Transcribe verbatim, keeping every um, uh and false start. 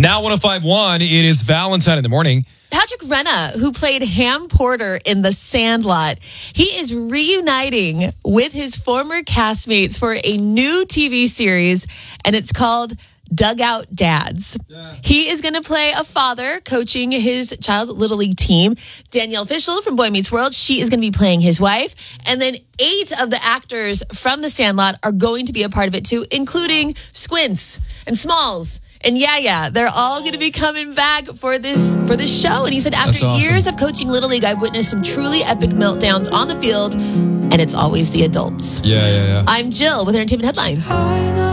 Now one oh five point one, it is Valentine in the morning. Patrick Renna, who played Ham Porter in The Sandlot, he is reuniting with his former castmates for a new T V series, and it's called Dugout Dads. Yeah. He is going to play a father coaching his child's Little League team. Danielle Fishel from Boy Meets World, she is going to be playing his wife. And then eight of the actors from The Sandlot are going to be a part of it too, including Squints and Smalls. And yeah, yeah, they're all going to be coming back for this for this show. And he said, after awesome. years of coaching Little League, I've witnessed some truly epic meltdowns on the field, and it's always the adults. Yeah, yeah, yeah. I'm Jill with Entertainment Headlines.